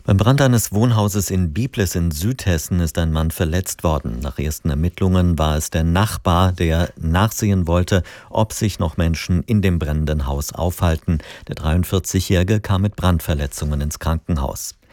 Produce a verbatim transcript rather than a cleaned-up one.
Beim Brand eines Wohnhauses in Biblis in Südhessen ist ein Mann verletzt worden. Nach ersten Ermittlungen war es der Nachbar, der nachsehen wollte, ob sich noch Menschen in dem brennenden Haus aufhalten. Der dreiundvierzigjährige kam mit Brandverletzungen ins Krankenhaus.